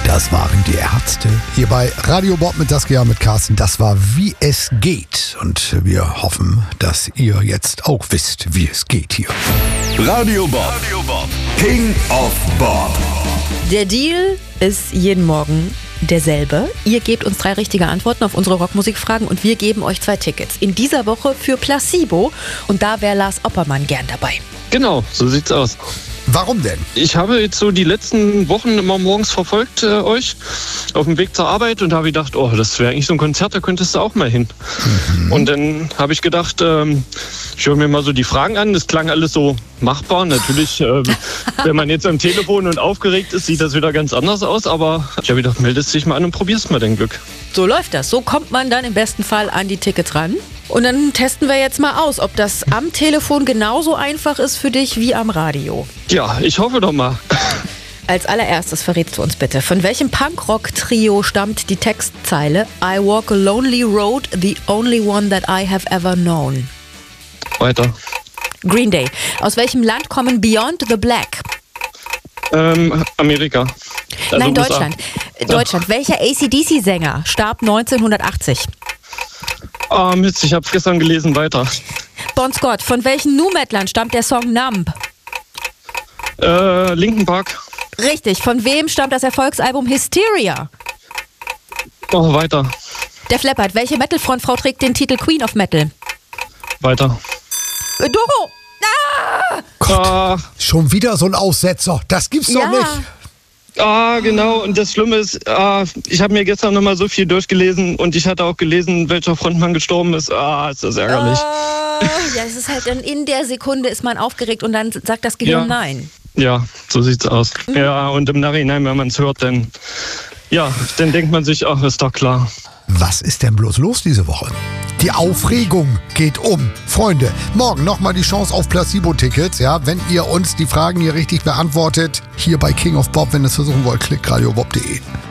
Das waren die Ärzte. Hier bei Radio Bob mit Saskia, mit Carsten. Das war Wie es geht. Und wir hoffen, dass ihr jetzt auch wisst, wie es geht hier. Radio Bob. King of Bob. Der Deal ist jeden Morgen derselbe. Ihr gebt uns 3 richtige Antworten auf unsere Rockmusikfragen und wir geben euch 2 Tickets. In dieser Woche für Placebo. Und da wäre Lars Oppermann gern dabei. Genau, so sieht's aus. Warum denn? Ich habe jetzt so die letzten Wochen immer morgens verfolgt euch auf dem Weg zur Arbeit und habe gedacht, oh, das wäre eigentlich so ein Konzert, da könntest du auch mal hin. Und dann habe ich gedacht, ich höre mir mal so die Fragen an. Das klang alles so machbar. Natürlich, wenn man jetzt am Telefon und aufgeregt ist, sieht das wieder ganz anders aus. Aber ich habe gedacht, meldest dich mal an und probierst mal dein Glück. So läuft das. So kommt man dann im besten Fall an die Tickets ran. Und dann testen wir jetzt mal aus, ob das am Telefon genauso einfach ist für dich wie am Radio. Ja, ich hoffe doch mal. Als allererstes verrätst du uns bitte, von welchem Punkrock-Trio stammt die Textzeile I walk a lonely road, the only one that I have ever known? Weiter. Green Day. Aus welchem Land kommen Beyond the Black? Amerika. Also Nein, USA. Deutschland. Deutschland. Welcher AC/DC-Sänger starb 1980? Ah, Mist, ich hab's gestern gelesen. Weiter. Bon Scott. Von welchen Nu-Metlern stammt der Song Numb? Linkin Park. Richtig. Von wem stammt das Erfolgsalbum Hysteria? Oh, weiter. Der Flappert. Welche Metal-Frontfrau trägt den Titel Queen of Metal? Weiter. Doro! Schon wieder so ein Aussetzer. Das gibt's doch nicht. Genau. Und das Schlimme ist, ich habe mir gestern nochmal so viel durchgelesen und ich hatte auch gelesen, welcher Frontmann gestorben ist. Ist das ärgerlich. Ja, es ist halt dann in der Sekunde ist man aufgeregt und dann sagt das Gehirn nein. Ja, so sieht's aus. Ja, und im Nachhinein, wenn man es hört, dann denkt man sich, ach, ist doch klar. Was ist denn bloß los diese Woche? Die Aufregung geht um. Freunde, morgen nochmal die Chance auf Placebo-Tickets. Ja, wenn ihr uns die Fragen hier richtig beantwortet. Hier bei King of Bob, wenn ihr es versuchen wollt, klickt radiobob.de.